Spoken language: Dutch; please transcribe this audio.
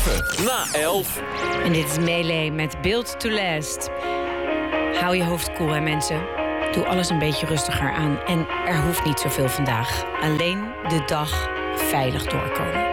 7 na 11. En dit is Melee met Build to Last. Hou je hoofd koel, hè mensen. Doe alles een beetje rustiger aan. En er hoeft niet zoveel vandaag. Alleen de dag veilig doorkomen.